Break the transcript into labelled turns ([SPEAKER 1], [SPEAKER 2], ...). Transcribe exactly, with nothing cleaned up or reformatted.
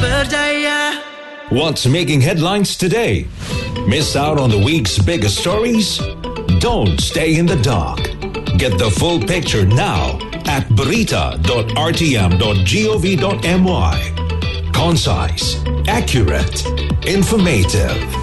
[SPEAKER 1] berdaya.
[SPEAKER 2] What's making headlines today? Miss out on the week's biggest stories? Don't stay in the dark. Get the full picture now at barita dot r t m dot gov dot m y. Concise, accurate, informative.